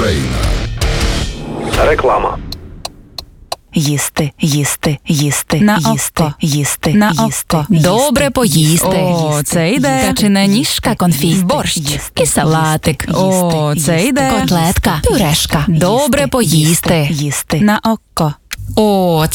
Україна. Реклама. Їсти, їсти, їсти, На їсти, око. їсти, На їсти, око. їсти, Добре поїсти. О, це йде. Качана ніжка, конфі, борщ, і салатик. О, це йде. Котлетка, пюрешка. Добре поїсти. Їсти. На око. О,